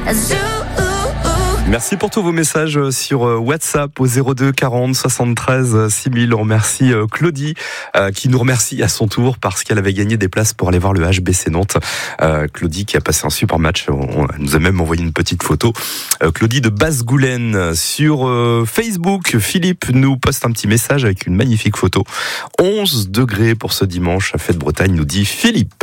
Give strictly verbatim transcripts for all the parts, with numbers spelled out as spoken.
Merci pour tous vos messages sur WhatsApp au zéro deux quarante soixante-treize six mille. On remercie Claudie euh, qui nous remercie à son tour parce qu'elle avait gagné des places pour aller voir le H B C Nantes. Euh, Claudie qui a passé un super match. On, elle nous a même envoyé une petite photo. Euh, Claudie de Basse-Goulaine. Sur euh, Facebook, Philippe nous poste un petit message avec une magnifique photo. onze degrés pour ce dimanche à Fête-Bretagne, nous dit Philippe.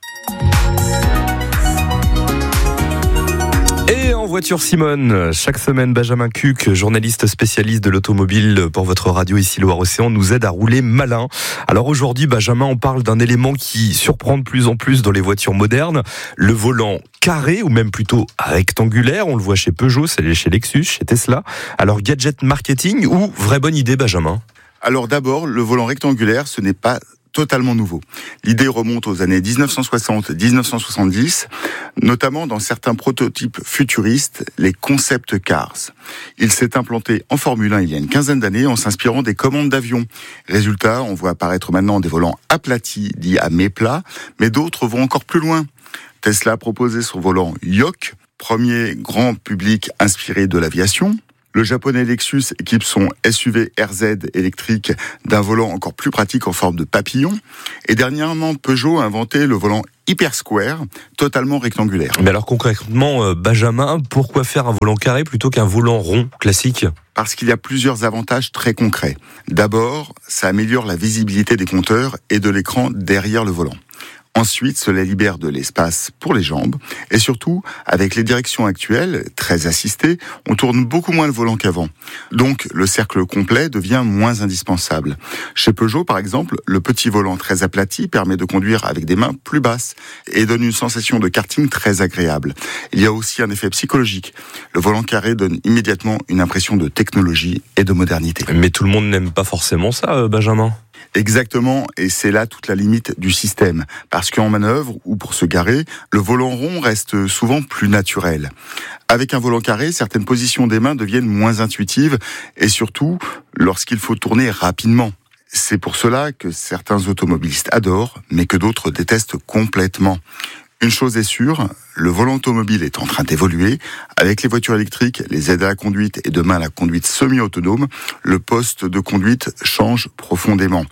Et en voiture Simone, chaque semaine Benjamin Cuc, journaliste spécialiste de l'automobile pour votre radio ici Loire-Océan, nous aide à rouler malin. Alors aujourd'hui Benjamin, on parle d'un élément qui surprend de plus en plus dans les voitures modernes, le volant carré ou même plutôt rectangulaire. On le voit chez Peugeot, c'est chez Lexus, chez Tesla. Alors gadget marketing ou vraie bonne idée Benjamin? Alors d'abord, le volant rectangulaire, ce n'est pas totalement nouveau. L'idée remonte aux années dix-neuf cent soixante dix-neuf cent soixante-dix, notamment dans certains prototypes futuristes, les concept cars. Il s'est implanté en Formule un il y a une quinzaine d'années en s'inspirant des commandes d'avions. Résultat, on voit apparaître maintenant des volants aplatis, dits à méplat, mais d'autres vont encore plus loin. Tesla a proposé son volant Yoke, premier grand public inspiré de l'aviation. Le japonais Lexus équipe son S U V R Z électrique d'un volant encore plus pratique en forme de papillon. Et dernièrement, Peugeot a inventé le volant Hyper Square, totalement rectangulaire. Mais alors concrètement, Benjamin, pourquoi faire un volant carré plutôt qu'un volant rond classique ? Parce qu'il y a plusieurs avantages très concrets. D'abord, ça améliore la visibilité des compteurs et de l'écran derrière le volant. Ensuite, cela libère de l'espace pour les jambes. Et surtout, avec les directions actuelles, très assistées, on tourne beaucoup moins le volant qu'avant. Donc, le cercle complet devient moins indispensable. Chez Peugeot, par exemple, le petit volant très aplati permet de conduire avec des mains plus basses et donne une sensation de karting très agréable. Il y a aussi un effet psychologique. Le volant carré donne immédiatement une impression de technologie et de modernité. Mais tout le monde n'aime pas forcément ça, Benjamin. Exactement, et c'est là toute la limite du système. Parce qu'en manœuvre, ou pour se garer, le volant rond reste souvent plus naturel. Avec un volant carré, certaines positions des mains deviennent moins intuitives, et surtout, lorsqu'il faut tourner rapidement. C'est pour cela que certains automobilistes adorent, mais que d'autres détestent complètement. Une chose est sûre, le volant automobile est en train d'évoluer. Avec les voitures électriques, les aides à la conduite et demain la conduite semi-autonome, le poste de conduite change profondément.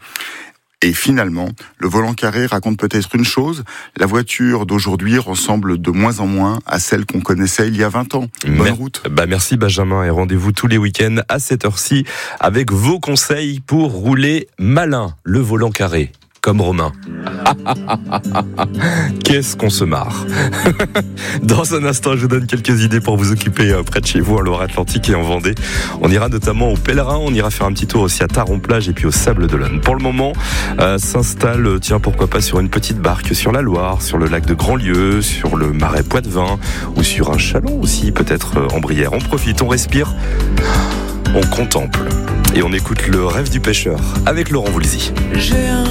Et finalement, le volant carré raconte peut-être une chose, la voiture d'aujourd'hui ressemble de moins en moins à celle qu'on connaissait il y a vingt ans. Bonne Mer- route. Bah merci Benjamin et rendez-vous tous les week-ends à cette heure-ci avec vos conseils pour rouler malin, le volant carré. Comme Romain. Qu'est-ce qu'on se marre. Dans un instant, je vous donne quelques idées pour vous occuper près de chez vous en Loire-Atlantique et en Vendée. On ira notamment au Pèlerin, on ira faire un petit tour aussi à Taron-Plage et puis au Sables-d'Olonne. Pour le moment, euh, s'installe, tiens pourquoi pas sur une petite barque sur la Loire, sur le lac de Grandlieu, sur le marais Poitevin ou sur un chaland aussi, peut-être en Brière. On profite, on respire, on contemple et on écoute le rêve du pêcheur avec Laurent Voulzy. J'ai un